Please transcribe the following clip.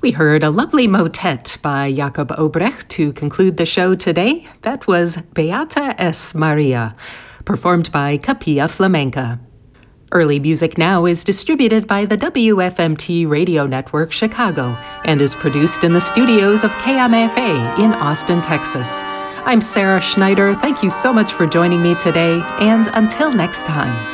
We heard a lovely motet by Jakob Obrecht to conclude the show today. That was Beata es Maria, performed by Capilla Flamenca. Early Music Now is distributed by the WFMT Radio Network Chicago and is produced in the studios of KMFA in Austin, Texas. I'm Sarah Schneider. Thank you so much for joining me today, and until next time.